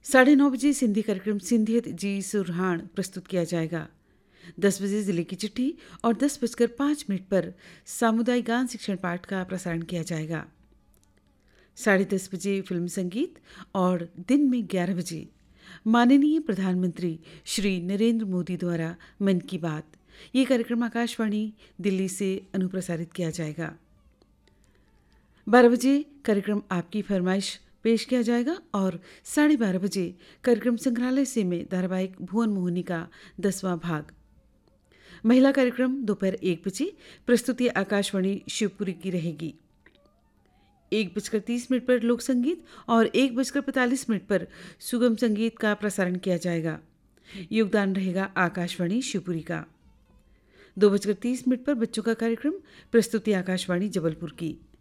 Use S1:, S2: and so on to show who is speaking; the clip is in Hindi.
S1: 9:30 सिंधी कार्यक्रम सिंधियत जी सुरहान प्रस्तुत किया जाएगा। 10 बजे जिले की चिट्ठी और 10:05 पर सामुदायिक गान शिक्षण पाठ का प्रसारण किया जाएगा। 10:30 बजे फिल्म संगीत और दिन में 11 बजे माननीय प्रधानमंत्री श्री नरेंद्र मोदी द्वारा मन की बात, ये कार्यक्रम आकाशवाणी दिल्ली से अनुप्रसारित किया जाएगा। 12 बजे कार्यक्रम आपकी फरमाइश पेश किया जाएगा और 12:30 बजे कार्यक्रम संग्रहालय से में धारावाहिक भुवन मोहिनी का 10वां भाग। महिला कार्यक्रम दोपहर 1 बजे प्रस्तुति आकाशवाणी शिवपुरी की रहेगी। 1:30 पर लोक संगीत और 1:45 पर सुगम संगीत का प्रसारण किया जाएगा। योगदान रहेगा आकाशवाणी शिवपुरी का। 2:30 पर बच्चों का कार्यक्रम प्रस्तुति आकाशवाणी जबलपुर की।